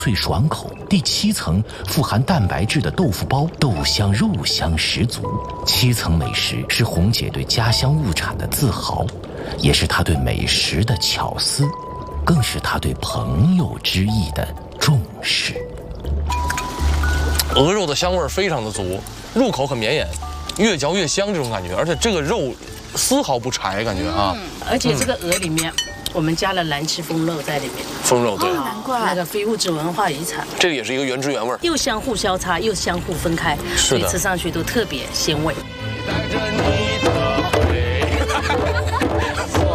脆爽口。第7层富含蛋白质的豆腐包，豆香肉香十足。7层美食是红姐对家乡物产的自豪，也是她对美食的巧思，更是她对朋友之意的重视。 鹅肉的香味非常的足，入口很绵延，越嚼越香这种感觉，而且这个肉丝毫不柴，感觉啊。 而且这个鹅里面。我们加了蓝翅凤肉在里面， 凤肉对， 难怪那个非物质文化遗产， 这个也是一个原汁原味， 又相互交叉又相互分开，所以吃上去都特别鲜味。